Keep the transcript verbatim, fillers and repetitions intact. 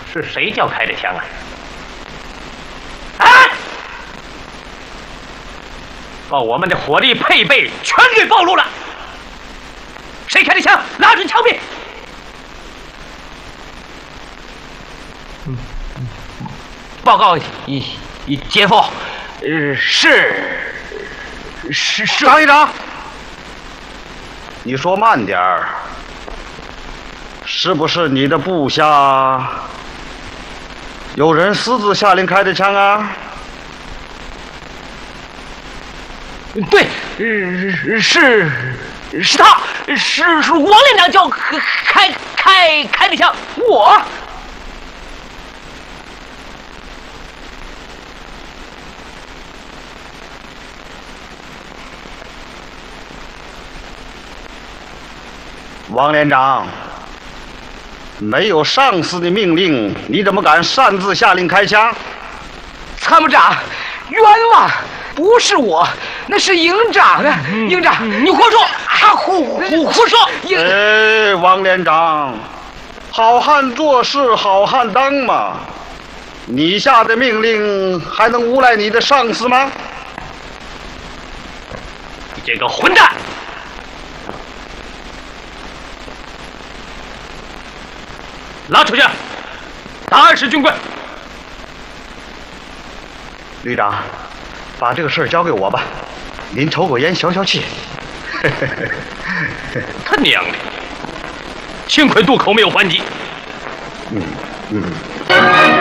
是谁叫开的枪啊？啊！把我们的火力配备全给暴露了！谁开的枪？拿出枪柄！嗯嗯。报告一一姐夫，呃，是是是。 张营长，你说慢点儿。是不是你的部下有人私自下令开的枪啊？ 对，是是是他，是是王连长叫开开开的枪，我。 王连长。没有上司的命令，你怎么敢擅自下令开枪？ 参谋长，冤枉！不是我，那是营长啊！ 嗯、 营长， 你胡说！他胡胡胡说！ 哎，王连长，好汉做事好汉当嘛！你下的命令还能诬赖你的上司吗？ 你这个混蛋！拉出去！答案是军棍。 旅长，把这个事儿交给我吧，您抽口烟消消气。 他娘的！幸亏渡口没有还击。 嗯嗯。